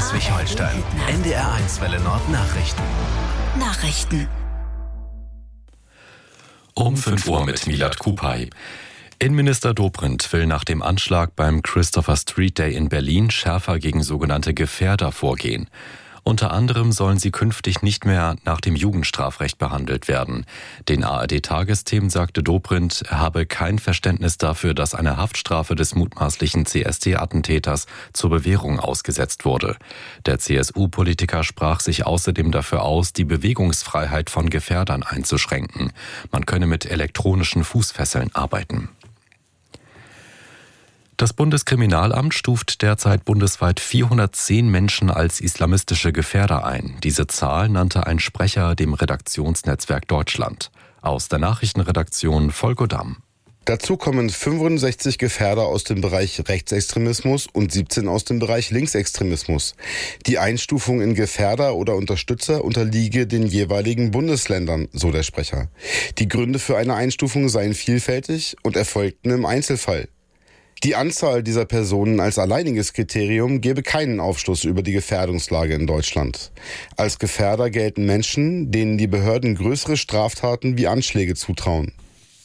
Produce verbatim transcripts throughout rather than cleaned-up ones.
Schleswig-Holstein. N D R eins Welle Nord Nachrichten. Nachrichten. Um fünf Uhr mit Milad Kupay. Innenminister Dobrindt will nach dem Anschlag beim Christopher Street Day in Berlin schärfer gegen sogenannte Gefährder vorgehen. Unter anderem sollen sie künftig nicht mehr nach dem Jugendstrafrecht behandelt werden. Den A R D-Tagesthemen sagte Dobrindt, er habe kein Verständnis dafür, dass eine Haftstrafe des mutmaßlichen C S D-Attentäters zur Bewährung ausgesetzt wurde. Der C S U-Politiker sprach sich außerdem dafür aus, die Bewegungsfreiheit von Gefährdern einzuschränken. Man könne mit elektronischen Fußfesseln arbeiten. Das Bundeskriminalamt stuft derzeit bundesweit vierhundertzehn Menschen als islamistische Gefährder ein. Diese Zahl nannte ein Sprecher dem Redaktionsnetzwerk Deutschland. Aus der Nachrichtenredaktion Volker Damm. Dazu kommen fünfundsechzig Gefährder aus dem Bereich Rechtsextremismus und siebzehn aus dem Bereich Linksextremismus. Die Einstufung in Gefährder oder Unterstützer unterliege den jeweiligen Bundesländern, so der Sprecher. Die Gründe für eine Einstufung seien vielfältig und erfolgten im Einzelfall. Die Anzahl dieser Personen als alleiniges Kriterium gebe keinen Aufschluss über die Gefährdungslage in Deutschland. Als Gefährder gelten Menschen, denen die Behörden größere Straftaten wie Anschläge zutrauen.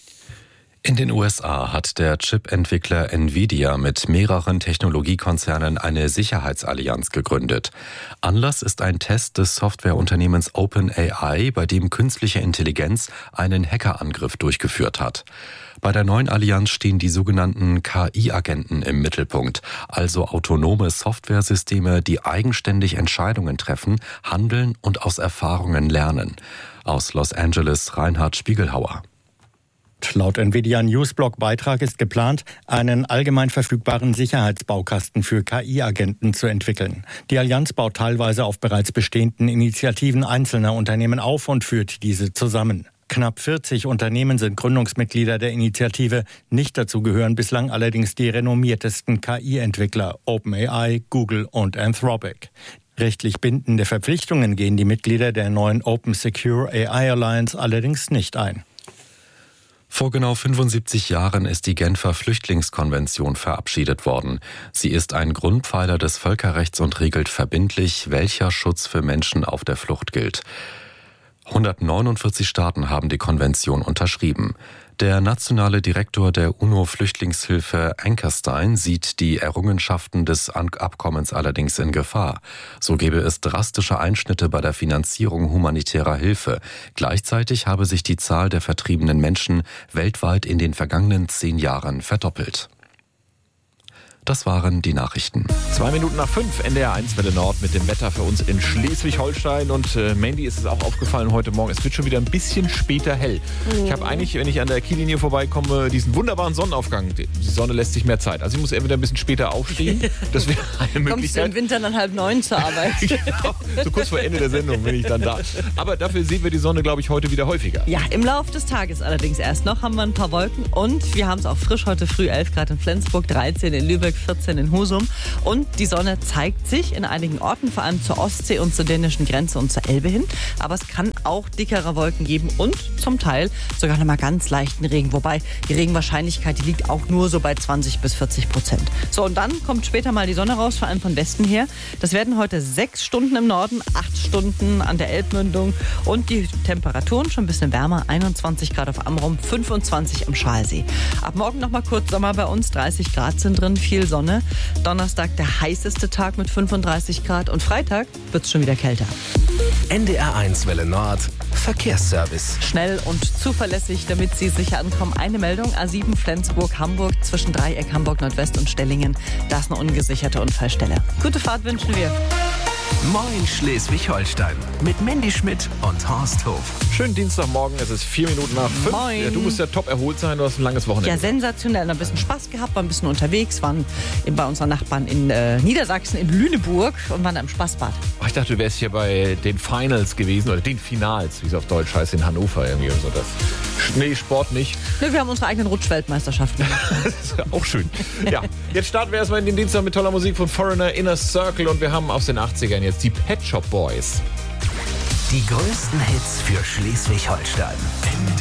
In den U S A hat der Chip-Entwickler Nvidia mit mehreren Technologiekonzernen eine Sicherheitsallianz gegründet. Anlass ist ein Test des Softwareunternehmens OpenAI, bei dem künstliche Intelligenz einen Hackerangriff durchgeführt hat. Bei der neuen Allianz stehen die sogenannten K I-Agenten im Mittelpunkt, also autonome Softwaresysteme, die eigenständig Entscheidungen treffen, handeln und aus Erfahrungen lernen. Aus Los Angeles Reinhard Spiegelhauer. Laut Nvidia-Newsblog-Beitrag ist geplant, einen allgemein verfügbaren Sicherheitsbaukasten für K I-Agenten zu entwickeln. Die Allianz baut teilweise auf bereits bestehenden Initiativen einzelner Unternehmen auf und führt diese zusammen. Knapp vierzig Unternehmen sind Gründungsmitglieder der Initiative. Nicht dazu gehören bislang allerdings die renommiertesten K I-Entwickler OpenAI, Google und Anthropic. Rechtlich bindende Verpflichtungen gehen die Mitglieder der neuen Open Secure A I Alliance allerdings nicht ein. Vor genau fünfundsiebzig Jahren ist die Genfer Flüchtlingskonvention verabschiedet worden. Sie ist ein Grundpfeiler des Völkerrechts und regelt verbindlich, welcher Schutz für Menschen auf der Flucht gilt. hundertneunundvierzig Staaten haben die Konvention unterschrieben. Der nationale Direktor der UNO-Flüchtlingshilfe Ankerstein sieht die Errungenschaften des Abkommens allerdings in Gefahr. So gebe es drastische Einschnitte bei der Finanzierung humanitärer Hilfe. Gleichzeitig habe sich die Zahl der vertriebenen Menschen weltweit in den vergangenen zehn Jahren verdoppelt. Das waren die Nachrichten. Zwei Minuten nach fünf, N D R eins Welle Nord mit dem Wetter für uns in Schleswig-Holstein. Und äh, Mandy ist es auch aufgefallen heute Morgen, es wird schon wieder ein bisschen später hell. Mhm. Ich habe eigentlich, wenn ich an der Kiellinie vorbeikomme, diesen wunderbaren Sonnenaufgang. Die Sonne lässt sich mehr Zeit. Also ich muss entweder ein bisschen später aufstehen. Das wäre eine Möglichkeit. Kommst du im Winter dann halb neun zur Arbeit? Genau, so kurz vor Ende der Sendung bin ich dann da. Aber dafür sehen wir die Sonne, glaube ich, heute wieder häufiger. Ja, im Laufe des Tages allerdings erst noch haben wir ein paar Wolken. Und wir haben es auch frisch heute früh, elf Grad in Flensburg, dreizehn in Lübeck, vierzehn in Husum. Und die Sonne zeigt sich in einigen Orten, vor allem zur Ostsee und zur dänischen Grenze und zur Elbe hin. Aber es kann auch dickere Wolken geben und zum Teil sogar noch mal ganz leichten Regen. Wobei die Regenwahrscheinlichkeit, die liegt auch nur so bei zwanzig bis vierzig Prozent. So, und dann kommt später mal die Sonne raus, vor allem von Westen her. Das werden heute sechs Stunden im Norden, acht Stunden an der Elbmündung. Und die Temperaturen schon ein bisschen wärmer, einundzwanzig Grad auf Amrum, fünfundzwanzig am Schmalsee. Ab morgen noch mal kurz Sommer bei uns, dreißig Grad sind drin, viel Sonne. Donnerstag der heißeste Tag mit fünfunddreißig Grad und Freitag wird es schon wieder kälter. N D R eins Welle Nord Verkehrsservice. Schnell und zuverlässig, damit Sie sicher ankommen. Eine Meldung, A sieben Flensburg-Hamburg zwischen Dreieck Hamburg Nordwest und Stellingen. Da ist eine ungesicherte Unfallstelle. Gute Fahrt wünschen wir. Moin Schleswig-Holstein mit Mandy Schmidt und Horst Hof. Schönen Dienstagmorgen, es ist vier Minuten nach fünf. Moin. Ja, du musst ja top erholt sein, du hast ein langes Wochenende. Ja, sensationell. Ein bisschen Spaß gehabt, waren ein bisschen unterwegs, waren bei unseren Nachbarn in äh, Niedersachsen, in Lüneburg und waren im Spaßbad. Oh, ich dachte, du wärst hier bei den Finals gewesen oder den Finals, wie es auf Deutsch heißt, in Hannover irgendwie oder so. Das Schneesport nicht. Nö, wir haben unsere eigenen Rutschweltmeisterschaften. Das ist ja auch schön. Ja, jetzt starten wir erstmal in den Dienstag mit toller Musik von Foreigner, Inner Circle und wir haben aus den achtzigern jetzt die Pet Shop Boys. Die größten Hits für Schleswig-Holstein.